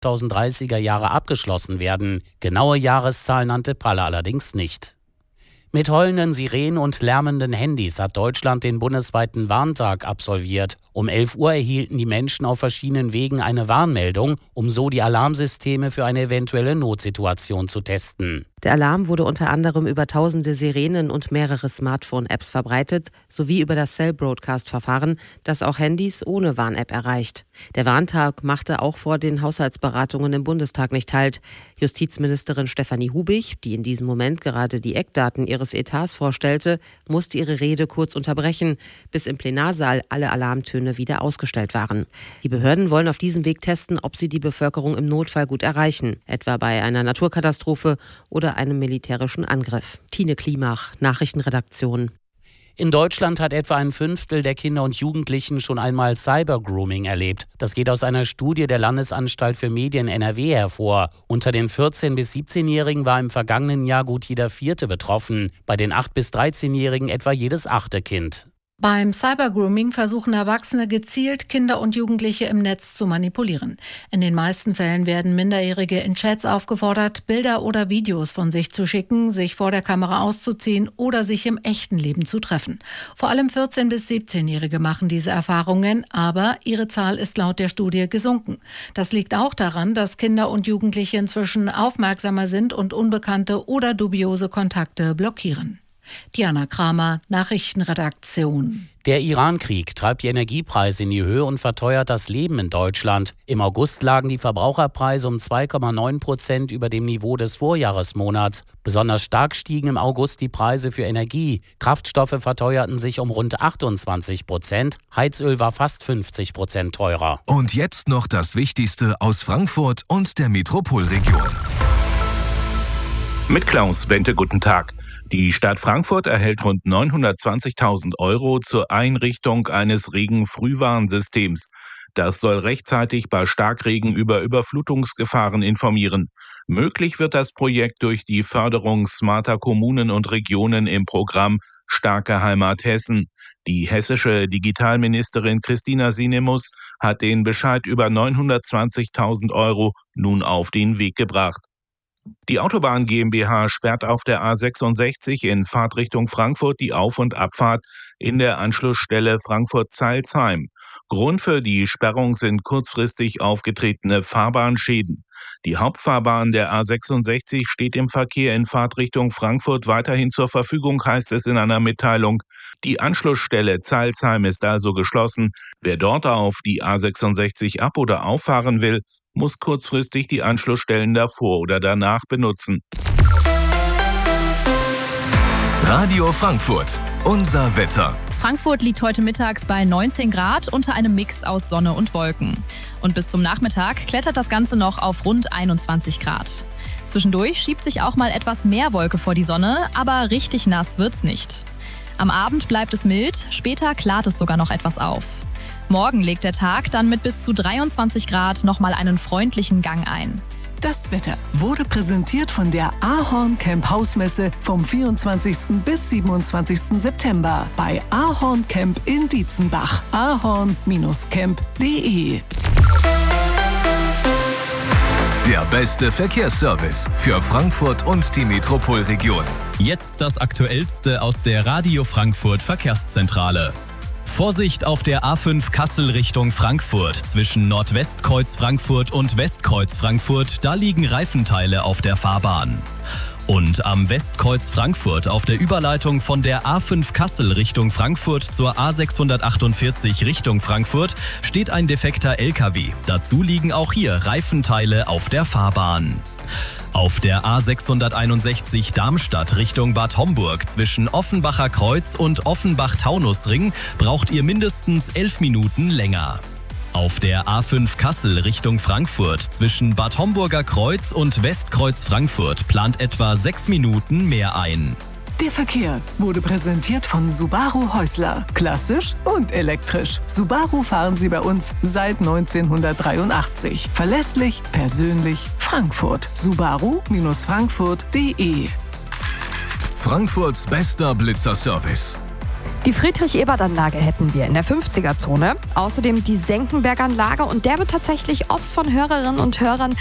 2030er Jahre abgeschlossen werden. Genaue Jahreszahlen nannte Pralle allerdings nicht. Mit heulenden Sirenen und lärmenden Handys hat Deutschland den bundesweiten Warntag absolviert. Um 11 Uhr erhielten die Menschen auf verschiedenen Wegen eine Warnmeldung, um so die Alarmsysteme für eine eventuelle Notsituation zu testen. Der Alarm wurde unter anderem über tausende Sirenen und mehrere Smartphone-Apps verbreitet, sowie über das Cell-Broadcast-Verfahren, das auch Handys ohne Warn-App erreicht. Der Warntag machte auch vor den Haushaltsberatungen im Bundestag nicht Halt. Justizministerin Stefanie Hubig, die in diesem Moment gerade die Eckdaten ihres Etats vorstellte, musste ihre Rede kurz unterbrechen, bis im Plenarsaal alle Alarmtöne wieder ausgestellt waren. Die Behörden wollen auf diesem Weg testen, ob sie die Bevölkerung im Notfall gut erreichen, etwa bei einer Naturkatastrophe oder einem militärischen Angriff. Tine Klimach, Nachrichtenredaktion. In Deutschland hat etwa ein Fünftel der Kinder und Jugendlichen schon einmal Cybergrooming erlebt. Das geht aus einer Studie der Landesanstalt für Medien NRW hervor. Unter den 14- bis 17-Jährigen war im vergangenen Jahr gut jeder Vierte betroffen. Bei den 8- bis 13-Jährigen etwa jedes 8. Kind. Beim Cybergrooming versuchen Erwachsene gezielt, Kinder und Jugendliche im Netz zu manipulieren. In den meisten Fällen werden Minderjährige in Chats aufgefordert, Bilder oder Videos von sich zu schicken, sich vor der Kamera auszuziehen oder sich im echten Leben zu treffen. Vor allem 14- bis 17-Jährige machen diese Erfahrungen, aber ihre Zahl ist laut der Studie gesunken. Das liegt auch daran, dass Kinder und Jugendliche inzwischen aufmerksamer sind und unbekannte oder dubiose Kontakte blockieren. Diana Kramer, Nachrichtenredaktion. Der Iran-Krieg treibt die Energiepreise in die Höhe und verteuert das Leben in Deutschland. Im August lagen die Verbraucherpreise um 2,9% über dem Niveau des Vorjahresmonats. Besonders stark stiegen im August die Preise für Energie. Kraftstoffe verteuerten sich um rund 28%. Heizöl war fast 50% teurer. Und jetzt noch das Wichtigste aus Frankfurt und der Metropolregion. Mit Klaus Bente, guten Tag. Die Stadt Frankfurt erhält rund 920.000 € zur Einrichtung eines Regenfrühwarnsystems. Das soll rechtzeitig bei Starkregen über Überflutungsgefahren informieren. Möglich wird das Projekt durch die Förderung smarter Kommunen und Regionen im Programm Starke Heimat Hessen. Die hessische Digitalministerin Christina Sinemus hat den Bescheid über 920.000 € nun auf den Weg gebracht. Die Autobahn GmbH sperrt auf der A66 in Fahrtrichtung Frankfurt die Auf- und Abfahrt in der Anschlussstelle Frankfurt-Zeilsheim. Grund für die Sperrung sind kurzfristig aufgetretene Fahrbahnschäden. Die Hauptfahrbahn der A66 steht im Verkehr in Fahrtrichtung Frankfurt weiterhin zur Verfügung, heißt es in einer Mitteilung. Die Anschlussstelle Zeilsheim ist also geschlossen. Wer dort auf die A66 ab- oder auffahren will, muss kurzfristig die Anschlussstellen davor oder danach benutzen. Radio Frankfurt, unser Wetter. Frankfurt liegt heute mittags bei 19 Grad unter einem Mix aus Sonne und Wolken. Und bis zum Nachmittag klettert das Ganze noch auf rund 21 Grad. Zwischendurch schiebt sich auch mal etwas mehr Wolke vor die Sonne, aber richtig nass wird's nicht. Am Abend bleibt es mild, später klart es sogar noch etwas auf. Morgen legt der Tag dann mit bis zu 23 Grad nochmal einen freundlichen Gang ein. Das Wetter wurde präsentiert von der Ahorn Camp Hausmesse vom 24. bis 27. September bei Ahorn Camp in Dietzenbach. ahorn-camp.de. Der beste Verkehrsservice für Frankfurt und die Metropolregion. Jetzt das Aktuellste aus der Radio Frankfurt Verkehrszentrale. Vorsicht auf der A5 Kassel Richtung Frankfurt. Zwischen Nordwestkreuz Frankfurt und Westkreuz Frankfurt, da liegen Reifenteile auf der Fahrbahn. Und am Westkreuz Frankfurt auf der Überleitung von der A5 Kassel Richtung Frankfurt zur A648 Richtung Frankfurt steht ein defekter LKW. Dazu liegen auch hier Reifenteile auf der Fahrbahn. Auf der A661 Darmstadt Richtung Bad Homburg zwischen Offenbacher Kreuz und Offenbach-Taunusring braucht ihr mindestens 11 Minuten länger. Auf der A5 Kassel Richtung Frankfurt zwischen Bad Homburger Kreuz und Westkreuz Frankfurt plant etwa 6 Minuten mehr ein. Der Verkehr wurde präsentiert von Subaru Häusler. Klassisch und elektrisch. Subaru fahren Sie bei uns seit 1983. Verlässlich, persönlich, Frankfurt. Subaru-Frankfurt.de. Frankfurts bester Blitzerservice. Die Friedrich-Ebert-Anlage hätten wir in der 50er-Zone. Außerdem die Senckenberg-Anlage und der wird tatsächlich oft von Hörerinnen und Hörern